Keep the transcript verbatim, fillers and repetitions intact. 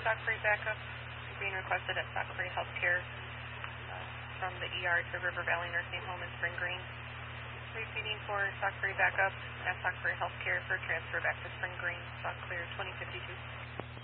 Stock Free backup being requested at Stock Free Healthcare uh, from the E R to River Valley Nursing Home in Spring Green. Repeating for Stock Free backup at Stock Free Healthcare for transfer back to Spring Green. Stock clear twenty fifty-two.